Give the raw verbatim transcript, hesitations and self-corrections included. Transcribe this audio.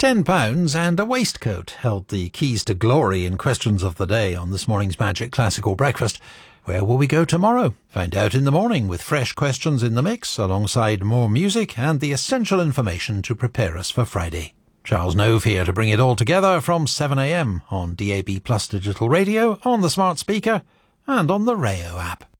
Ten pounds and a waistcoat held the keys to glory in Questions of the Day on this morning's Magic Classical Breakfast. Where will we go tomorrow? Find out in the morning with fresh questions in the mix, alongside more music and the essential information to prepare us for Friday. Charles Nove here to bring it all together from seven a m on D A B Plus Digital Radio, on the smart speaker and on the Rayo app.